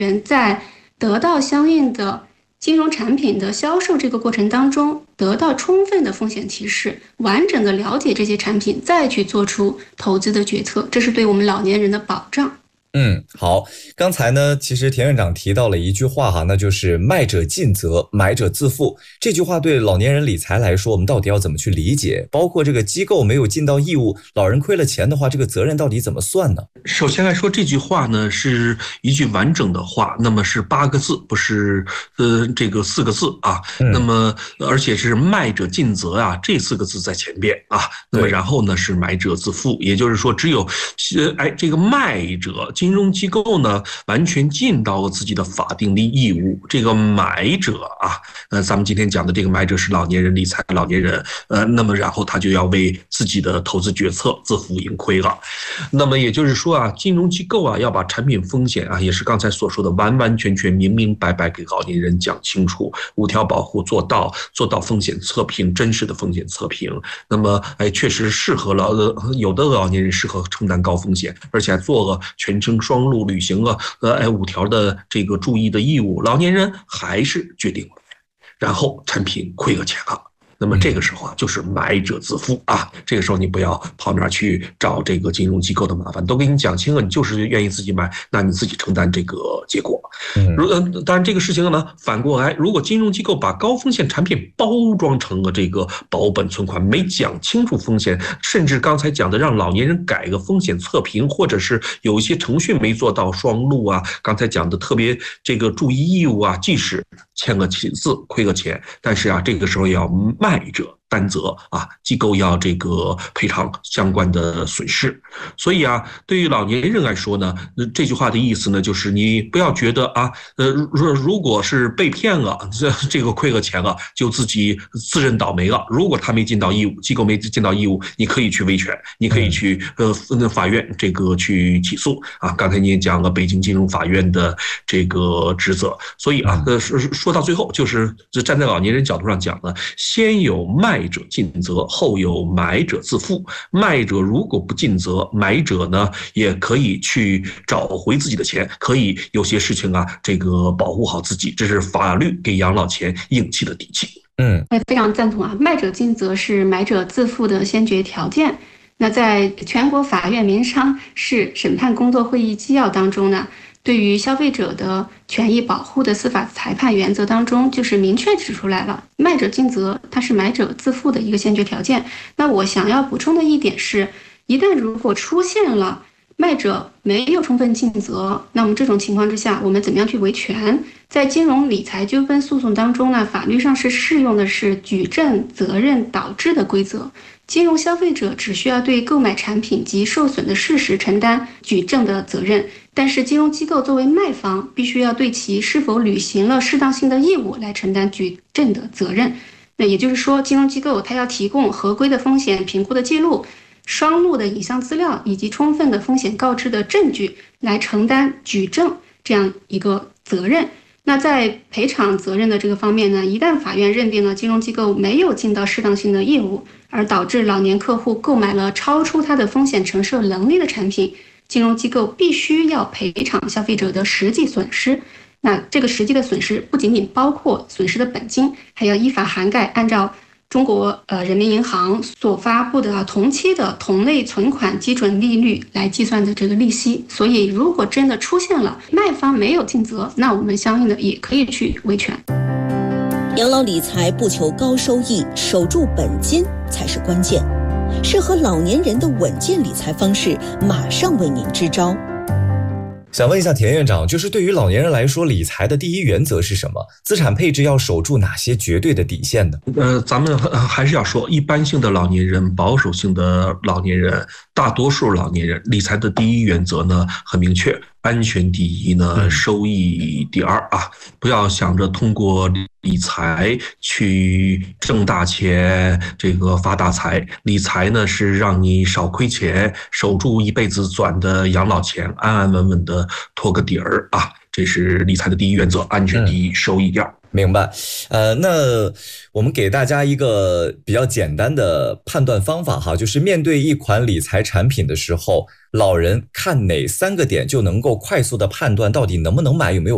人在得到相应的金融产品的销售这个过程当中，得到充分的风险提示，完整的了解这些产品，再去做出投资的决策，这是对我们老年人的保障。 好，刚才呢，其实田院长提到了一句话哈，那就是卖者尽责，买者自负。这句话对老年人理财来说，我们到底要怎么去理解？包括这个机构没有尽到义务，老人亏了钱的话，这个责任到底怎么算呢？ 首先来说，这句话呢是一句完整的话，那么是8个字，不是这个4个字啊。那么而且是卖者尽责啊，这4个字在前边啊。那么然后呢是买者自负，也就是说，只有这个卖者金融机构呢完全尽到了自己的法定的义务，这个买者啊，咱们今天讲的这个买者是老年人，理财老年人，那么然后他就要为自己的投资决策自负盈亏了。那么也就是说啊，金融机构啊要把产品风险啊，也是刚才所说的完完全全明明白白给老年人讲清楚，5条保护做到风险测评，真实的风险测评。那么确实适合有的老年人适合承担高风险，而且还做了全程双录，履行了5条的这个注意的义务，老年人还是决定了，然后产品亏了钱了。那么这个时候啊，就是买者自负啊。这个时候你不要跑那儿去找这个金融机构的麻烦，都给你讲清了，你就是愿意自己买，那你自己承担这个结果。当然这个事情呢，反过来，如果金融机构把高风险产品包装成了这个保本存款，没讲清楚风险，甚至刚才讲的让老年人改个风险测评，或者是有一些程序没做到双录啊，刚才讲的特别这个注意义务啊，即使签了字亏了钱，但是啊，这个时候要卖者担责啊，机构要这个赔偿相关的损失。所以啊，对于老年人来说呢，这句话的意思呢，就是你不要觉得啊，如果是被骗了，这个亏了钱了，就自己自认倒霉了。如果他没尽到义务，机构没尽到义务，你可以去维权，你可以去法院这个去起诉啊。刚才你也讲了北京金融法院的这个职责，所以啊，说到最后，就是站在老年人角度上讲呢，先有卖者尽责，后有买者自负。卖者如果不尽责，买者呢也可以去找回自己的钱，可以有些事情啊，这个保护好自己，这是法律给养老钱硬气的底气。 我也非常赞同啊，卖者尽责是买者自负的先决条件。那在全国法院民商事审判工作会议纪要当中呢，对于消费者的权益保护的司法裁判原则当中，就是明确指出来了，卖者尽责它是买者自负的一个先决条件。那我想要补充的一点是，一旦如果出现了卖者没有充分尽责，那么这种情况之下，我们怎么样去维权？在金融理财纠纷诉讼当中呢，法律上是适用的是举证责任导致的规则。金融消费者只需要对购买产品及受损的事实承担举证的责任，但是金融机构作为卖方，必须要对其是否履行了适当性的义务来承担举证的责任。那也就是说，金融机构它要提供合规的风险评估的记录、双录的影像资料以及充分的风险告知的证据来承担举证这样一个责任。那在赔偿责任的这个方面呢，一旦法院认定了金融机构没有尽到适当性的义务，而导致老年客户购买了超出他的风险承受能力的产品，金融机构必须要赔偿消费者的实际损失。那这个实际的损失不仅仅包括损失的本金，还要依法涵盖按照中国人民银行所发布的同期的同类存款基准利率来计算的这个利息。所以如果真的出现了卖方没有尽责，那我们相应的也可以去维权。 养老理财不求高收益，守住本金才是关键。适合老年人的稳健理财方式，马上为您支招。 想问一下田院长，就是对于老年人来说，理财的第一原则是什么？资产配置要守住哪些绝对的底线呢？ 咱们还是要说，一般性的老年人、保守性的老年人、大多数老年人，理财的第一原则呢很明确，安全第一呢，收益第二啊！不要想着通过理财去挣大钱，这个发大财。理财呢是让你少亏钱，守住一辈子赚的养老钱，安安稳稳的托个底儿啊！这是理财的第一原则，安全第一，收益第二。 明白。那我们给大家一个比较简单的判断方法哈，就是面对一款理财产品的时候，老人看哪3个点就能够快速的判断到底能不能买，有没有